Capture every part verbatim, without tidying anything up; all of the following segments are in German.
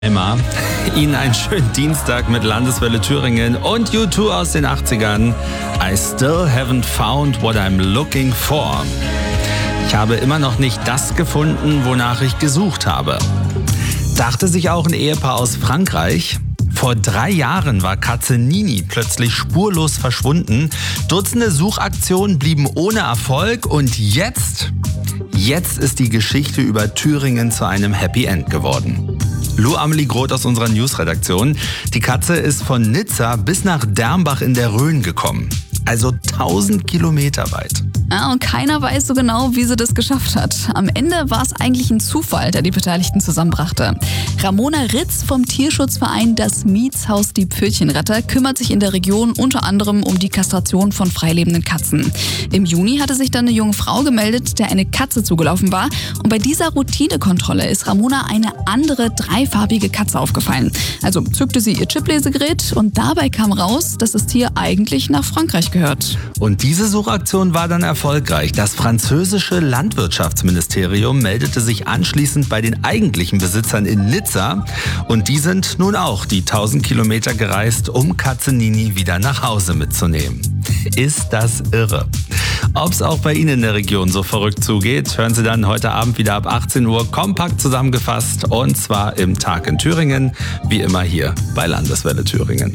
Emma, Ihnen einen schönen Dienstag mit Landeswelle Thüringen und U zwei aus den achtzigern. I still haven't found what I'm looking for. Ich habe immer noch nicht das gefunden, wonach ich gesucht habe. Dachte sich auch ein Ehepaar aus Frankreich. Vor drei Jahren war Katze Nini plötzlich spurlos verschwunden. Dutzende Suchaktionen blieben ohne Erfolg und jetzt, jetzt ist die Geschichte über Thüringen zu einem Happy End geworden. Lou Amelie Groth aus unserer Newsredaktion. Die Katze ist von Nizza bis nach Dermbach in der Rhön gekommen. Also tausend Kilometer weit. Ja, und keiner weiß so genau, wie sie das geschafft hat. Am Ende war es eigentlich ein Zufall, der die Beteiligten zusammenbrachte. Ramona Ritz vom Tierschutzverein Das Mietshaus Die Pfötchenretter kümmert sich in der Region unter anderem um die Kastration von freilebenden Katzen. Im Juni hatte sich dann eine junge Frau gemeldet, der eine Katze zugelaufen war. Und bei dieser Routinekontrolle ist Ramona eine andere dreifarbige Katze aufgefallen. Also zückte sie ihr Chiplesegerät und dabei kam raus, dass das Tier eigentlich nach Frankreich gehört. Und diese Suchaktion war dann erfolgreich. Das französische Landwirtschaftsministerium meldete sich anschließend bei den eigentlichen Besitzern in Nizza und die sind nun auch die tausend Kilometer gereist, um Katze Nini wieder nach Hause mitzunehmen. Ist das irre? Ob es auch bei Ihnen in der Region so verrückt zugeht, hören Sie dann heute Abend wieder ab achtzehn Uhr kompakt zusammengefasst und zwar im Tag in Thüringen, wie immer hier bei Landeswelle Thüringen.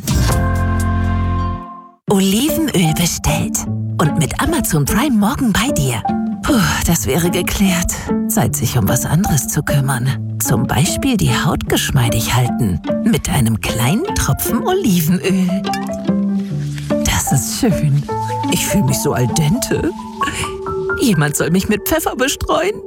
Olivenöl bestellt und mit Amazon Prime morgen bei dir. Puh, das wäre geklärt. Zeit, sich um was anderes zu kümmern. Zum Beispiel die Haut geschmeidig halten. Mit einem kleinen Tropfen Olivenöl. Das ist schön. Ich fühle mich so al dente. Jemand soll mich mit Pfeffer bestreuen.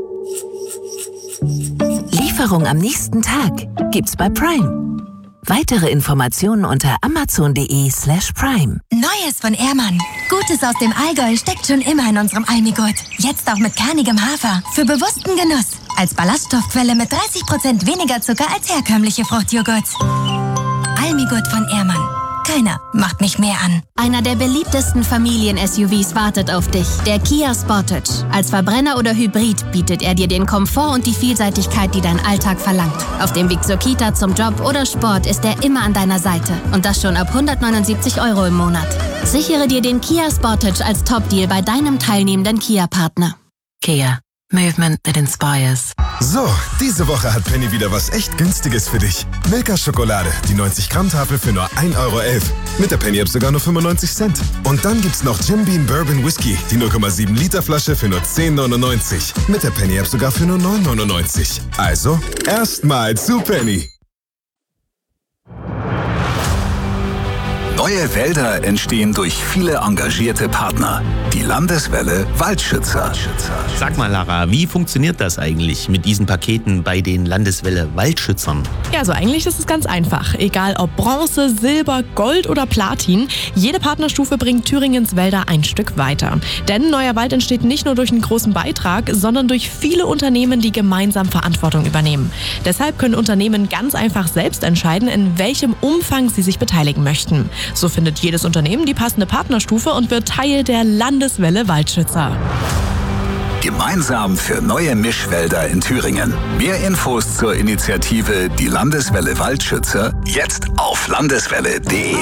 Lieferung am nächsten Tag gibt's bei Prime. Weitere Informationen unter amazon.de slash prime. Neues von Ehrmann. Gutes aus dem Allgäu steckt schon immer in unserem Almigurt. Jetzt auch mit kernigem Hafer. Für bewussten Genuss. Als Ballaststoffquelle mit dreißig Prozent weniger Zucker als herkömmliche Fruchtjoghurts. Almigurt von Ehrmann. Keiner macht mich mehr an. Einer der beliebtesten Familien-S U Vs wartet auf dich, der Kia Sportage. Als Verbrenner oder Hybrid bietet er dir den Komfort und die Vielseitigkeit, die dein Alltag verlangt. Auf dem Weg zur Kita, zum Job oder Sport ist er immer an deiner Seite. Und das schon ab hundertneunundsiebzig Euro im Monat. Sichere dir den Kia Sportage als Top-Deal bei deinem teilnehmenden Kia-Partner. Kia. Movement that inspires. So, diese Woche hat Penny wieder was echt Günstiges für dich. Milka-Schokolade, die neunzig Gramm Tafel für nur ein Euro elf. Mit der Penny-App sogar nur fünfundneunzig Cent. Und dann gibt's noch Jim Beam Bourbon Whisky, die null Komma sieben Liter Flasche für nur zehn neunundneunzig. Mit der Penny-App sogar für nur neun neunundneunzig. Also, erstmal zu Penny. Neue Wälder entstehen durch viele engagierte Partner. Die Landeswelle Waldschützer. Sag mal, Lara, wie funktioniert das eigentlich mit diesen Paketen bei den Landeswelle Waldschützern? Ja, also eigentlich ist es ganz einfach. Egal ob Bronze, Silber, Gold oder Platin, jede Partnerstufe bringt Thüringens Wälder ein Stück weiter. Denn neuer Wald entsteht nicht nur durch einen großen Beitrag, sondern durch viele Unternehmen, die gemeinsam Verantwortung übernehmen. Deshalb können Unternehmen ganz einfach selbst entscheiden, in welchem Umfang sie sich beteiligen möchten. So findet jedes Unternehmen die passende Partnerstufe und wird Teil der Landeswelle Waldschützer. Gemeinsam für neue Mischwälder in Thüringen. Mehr Infos zur Initiative Die Landeswelle Waldschützer jetzt auf landeswelle punkt de.